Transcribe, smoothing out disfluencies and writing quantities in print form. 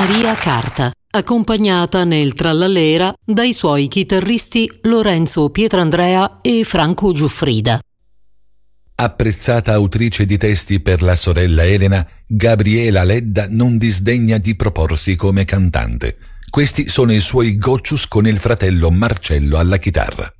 Maria Carta, accompagnata nel Trallallera dai suoi chitarristi Lorenzo Pietrandrea e Franco Giuffrida. Apprezzata autrice di testi per la sorella Elena, Gabriela Ledda non disdegna di proporsi come cantante. Questi sono i suoi goccius con il fratello Marcello alla chitarra.